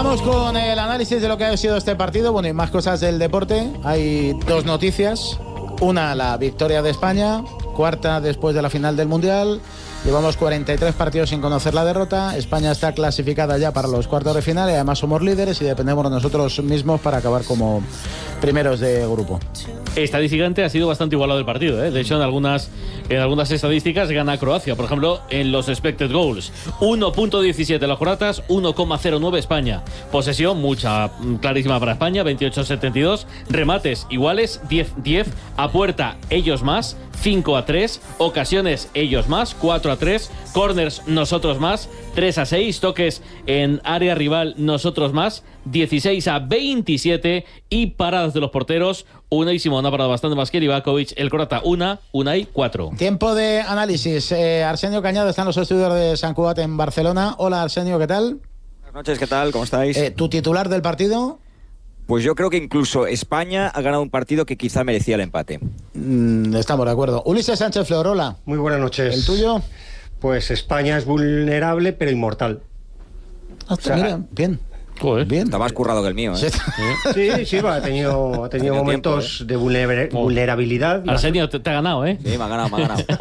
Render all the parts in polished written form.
Vamos con el análisis de lo que ha sido este partido. Bueno, y más cosas del deporte. Hay dos noticias. Una, la victoria de España, cuarta después de la final del Mundial. Llevamos 43 partidos sin conocer la derrota. España está clasificada ya para los cuartos de final y además somos líderes y dependemos de nosotros mismos para acabar como primeros de grupo. Estadísticamente ha sido bastante igualado el partido, ¿eh? De hecho, en algunas estadísticas gana Croacia. Por ejemplo, en los expected goals, 1.17 los croatas, 1.09 España. Posesión, mucha, clarísima para España, 28-72. Remates iguales, 10-10. A puerta, ellos más, 5-3. Ocasiones, ellos más, 4-3. Corners, nosotros más, 3-6. Toques en área rival, nosotros más, 16-27. Y paradas de los porteros, Unai Simón ha parado bastante más que Livakovic. El croata 1, Unai 4. Tiempo de análisis. Arsenio Cañado está en los estudios de Sant Cugat en Barcelona. Hola Arsenio, ¿qué tal? Buenas noches, ¿qué tal? ¿Cómo estáis? ¿Tu titular del partido? Pues yo creo que incluso España ha ganado un partido que quizá merecía el empate. Estamos de acuerdo. Ulises Sánchez Flor, hola. Muy buenas noches. ¿El tuyo? Pues España es vulnerable pero inmortal. Mira, bien. Joder. Bien. Está más currado que el mío, ¿eh? Sí, ha tenido momentos de vulnerabilidad. Arsenio, te ha ganado, ¿eh? Sí, me ha ganado.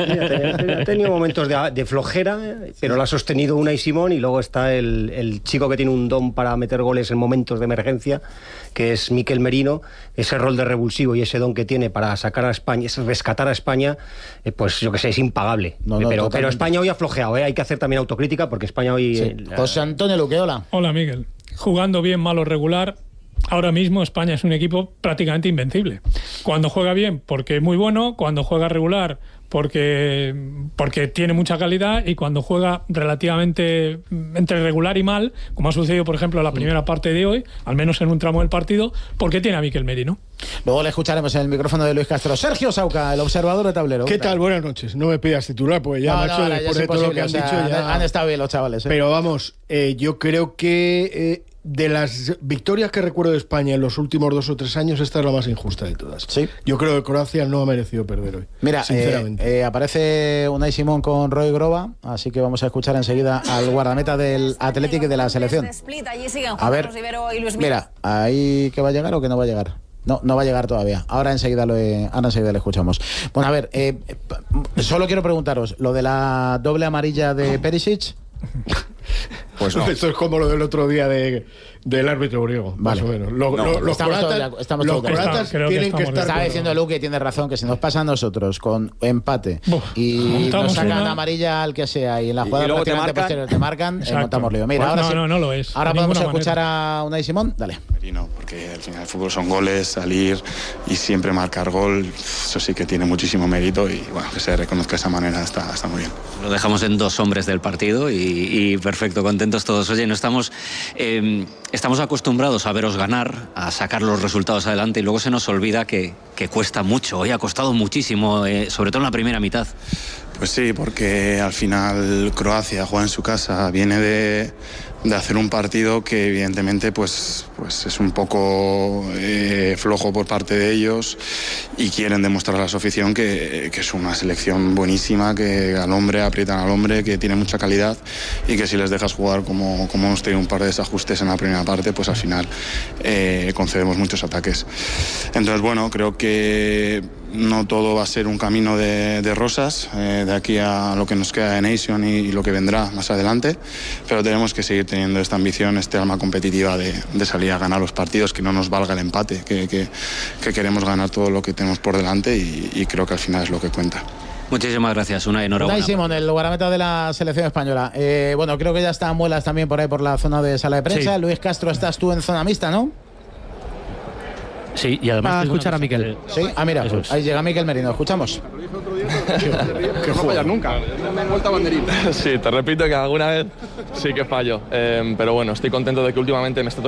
Ha tenido momentos de flojera, pero lo ha sostenido Unai Simón, y luego está el chico que tiene un don para meter goles en momentos de emergencia, que es Mikel Merino. Ese rol de revulsivo y ese don que tiene para sacar a España, rescatar a España, pues yo que sé, es impagable. Pero España hoy ha flojeado, ¿eh? Hay que hacer también autocrítica porque España hoy... Sí. José Antonio Luque, hola. Hola, Miguel. Jugando bien, mal o regular, ahora mismo España es un equipo prácticamente invencible. Cuando juega bien, porque es muy bueno; cuando juega regular, porque tiene mucha calidad; y cuando juega relativamente entre regular y mal, como ha sucedido, por ejemplo, en la primera parte de hoy, al menos en un tramo del partido, porque tiene a Mikel Merino. Luego le escucharemos en el micrófono de Luis Castro. Sergio Sauca, el observador de tablero. ¿Qué tal? Buenas noches. No me pidas titular, pues ya, macho, después de todo lo que han dicho, ya... Han estado bien los chavales, ¿eh? Pero vamos, yo creo que de las victorias que recuerdo de España en los últimos 2 o 3 años, esta es la más injusta de todas. Sí. Yo creo que Croacia no ha merecido perder hoy. Mira, sinceramente. aparece Unai Simón con Roy Groba, así que vamos a escuchar enseguida al guardameta del Athletic y de la selección. A ver, mira, ¿ahí que va a llegar o que no va a llegar? No va a llegar todavía. Ahora enseguida le escuchamos. Bueno, a ver, solo quiero preguntaros, ¿lo de la doble amarilla de Perisic? Pues no. Esto es como lo del otro día del árbitro griego, vale. más o menos. Los croatas tienen que estar... Está diciendo Luque, tiene razón, que si nos pasa a nosotros con empate y nos sacan amarilla al que sea y en la jugada prácticamente posterior te marcan, montamos lío. Mira, pues ahora no lo es. Ahora podemos escuchar a Unai Simón. Dale. Merino, porque al final el fútbol son goles, salir y siempre marcar gol, eso sí que tiene muchísimo mérito, y bueno, que se reconozca de esa manera está muy bien. Lo dejamos en 2 hombres del partido y perfecto, contentos todos. Oye, no estamos acostumbrados a veros ganar, a sacar los resultados adelante, y luego se nos olvida que cuesta mucho. Hoy ha costado muchísimo, sobre todo en la primera mitad. Pues sí, porque al final Croacia juega en su casa, viene de hacer un partido que evidentemente pues es un poco flojo por parte de ellos, y quieren demostrar a su afición que es una selección buenísima, que al hombre aprietan al hombre, que tiene mucha calidad, y que si les dejas jugar como hemos tenido un par de desajustes en la primera parte, pues al final concedemos muchos ataques. Entonces bueno, creo que no todo va a ser un camino de rosas de aquí a lo que nos queda de Nation y lo que vendrá más adelante, pero tenemos que seguir teniendo esta ambición, este alma competitiva de salir a ganar los partidos, que no nos valga el empate, que queremos ganar todo lo que tenemos por delante, y creo que al final es lo que cuenta. Muchísimas gracias, una enhorabuena. Unai Simón, el guardameta de la selección española. Bueno, creo que ya están Muelas también por ahí por la zona de sala de prensa. Sí. Luis Castro, estás tú en zona mixta, ¿no? Sí, y además a escuchar a Mikel. Sí, mira, pues ahí llega Mikel Merino, escuchamos. Que no fallas nunca. Sí, te repito que alguna vez sí que fallo, pero bueno, estoy contento de que últimamente me está